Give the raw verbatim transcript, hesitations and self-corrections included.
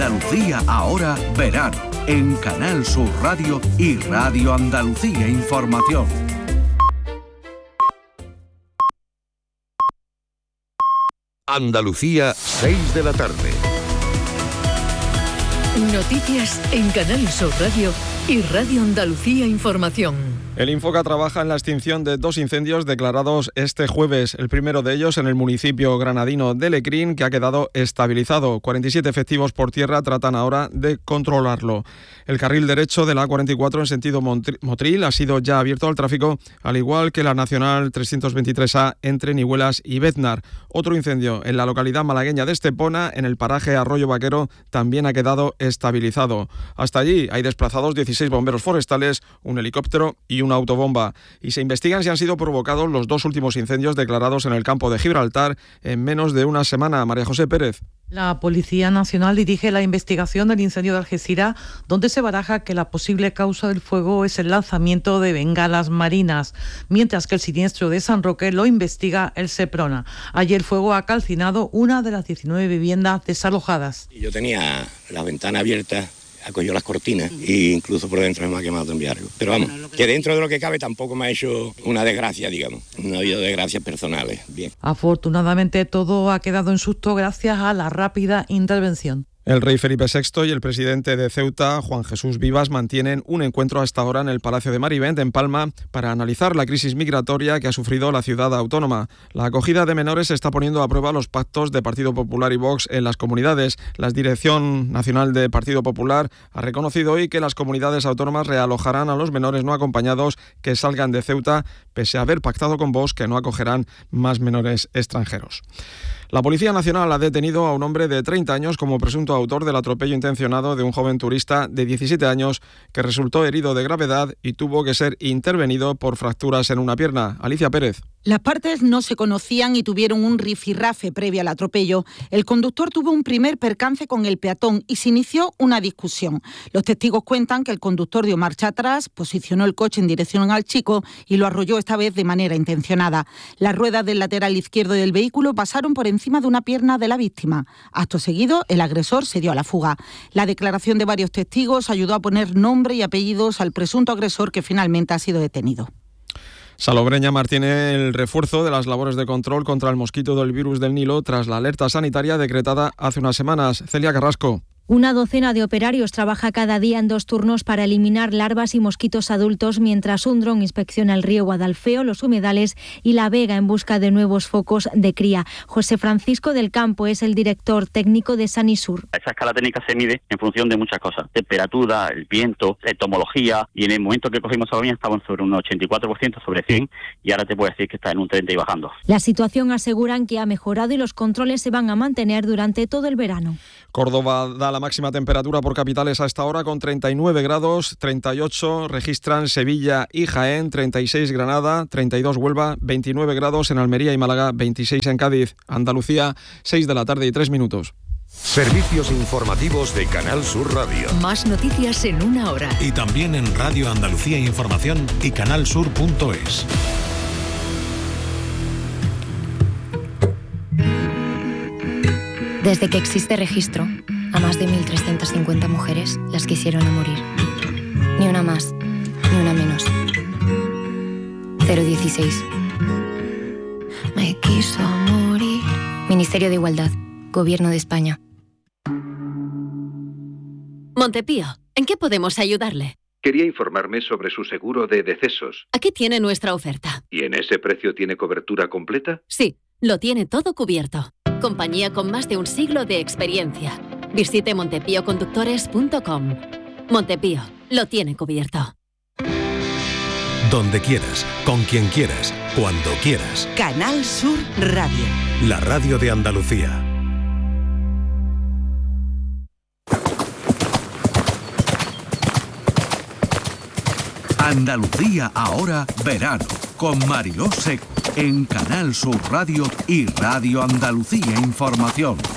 Andalucía ahora verano en Canal Sur Radio y Radio Andalucía Información. Andalucía, seis de la tarde. Noticias en Canal Sur Radio y Radio Andalucía Información. El Infoca trabaja en la extinción de dos incendios declarados este jueves. El primero de ellos en el municipio granadino de Lecrín, que ha quedado estabilizado. cuarenta y siete efectivos por tierra tratan ahora de controlarlo. El carril derecho de la A cuarenta y cuatro en sentido Motril ha sido ya abierto al tráfico, al igual que la Nacional trescientos veintitrés A entre Nihuelas y Beznar. Otro incendio en la localidad malagueña de Estepona, en el paraje Arroyo Vaquero, también ha quedado estabilizado. Hasta allí hay desplazados dieciséis bomberos forestales, un helicóptero y una autobomba. Y se investigan si han sido provocados los dos últimos incendios declarados en el campo de Gibraltar en menos de una semana. María José Pérez. La Policía Nacional dirige la investigación del incendio de Algeciras, donde se baraja que la posible causa del fuego es el lanzamiento de bengalas marinas, mientras que el siniestro de San Roque lo investiga el Seprona. Ayer el fuego ha calcinado una de las diecinueve viviendas desalojadas. Yo tenía la ventana abierta, acogió las cortinas e incluso por dentro me ha quemado también algo. Pero vamos, que dentro de lo que cabe tampoco me ha hecho una desgracia, digamos. No ha habido desgracias personales. Bien. Afortunadamente todo ha quedado en susto gracias a la rápida intervención. El rey Felipe sexto y el presidente de Ceuta, Juan Jesús Vivas, mantienen un encuentro hasta ahora en el Palacio de Marivent, en Palma, para analizar la crisis migratoria que ha sufrido la ciudad autónoma. La acogida de menores está poniendo a prueba los pactos de Partido Popular y Vox en las comunidades. La Dirección Nacional de Partido Popular ha reconocido hoy que las comunidades autónomas realojarán a los menores no acompañados que salgan de Ceuta, pese a haber pactado con Vox que no acogerán más menores extranjeros. La Policía Nacional ha detenido a un hombre de treinta años como presunto autor del atropello intencionado de un joven turista de diecisiete años que resultó herido de gravedad y tuvo que ser intervenido por fracturas en una pierna. Alicia Pérez. Las partes no se conocían y tuvieron un rifirrafe previo al atropello. El conductor tuvo un primer percance con el peatón y se inició una discusión. Los testigos cuentan que el conductor dio marcha atrás, posicionó el coche en dirección al chico y lo arrolló esta vez de manera intencionada. Las ruedas del lateral izquierdo del vehículo pasaron por encima de una pierna de la víctima. Acto seguido, el agresor se dio a la fuga. La declaración de varios testigos ayudó a poner nombre y apellidos al presunto agresor que finalmente ha sido detenido. Salobreña mantiene el refuerzo de las labores de control contra el mosquito del virus del Nilo tras la alerta sanitaria decretada hace unas semanas. Celia Carrasco. Una docena de operarios trabaja cada día en dos turnos para eliminar larvas y mosquitos adultos, mientras un dron inspecciona el río Guadalfeo, los humedales y la Vega en busca de nuevos focos de cría. José Francisco del Campo es el director técnico de Sanisur. Esa escala técnica se mide en función de muchas cosas: temperatura, el viento, entomología, y en el momento que cogimos Salobreña estaban sobre un ochenta y cuatro por ciento sobre cien, y ahora te puedo decir que está en un treinta y bajando. La situación aseguran que ha mejorado y los controles se van a mantener durante todo el verano. Córdoba da la máxima temperatura por capitales a esta hora con treinta y nueve grados, treinta y ocho registran Sevilla y Jaén, treinta y seis Granada, treinta y dos Huelva, veintinueve grados en Almería y Málaga, veintiséis en Cádiz. Andalucía, seis de la tarde y tres minutos. Servicios informativos de Canal Sur Radio. Más noticias en una hora. Y también en Radio Andalucía Información y canalsur punto es. Desde que existe registro, a más de mil trescientas cincuenta mujeres las quisieron a morir. Ni una más, ni una menos. cero dieciséis. Me quiso morir. Ministerio de Igualdad, Gobierno de España. Montepío, ¿en qué podemos ayudarle? Quería informarme sobre su seguro de decesos. Aquí tiene nuestra oferta. ¿Y en ese precio tiene cobertura completa? Sí, lo tiene todo cubierto. Compañía con más de un siglo de experiencia. Visite montepío conductores punto com. Montepío, lo tiene cubierto. Donde quieras, con quien quieras, cuando quieras. Canal Sur Radio. La radio de Andalucía. Andalucía ahora verano con Mariló Seco en Canal Sur Radio y Radio Andalucía Información.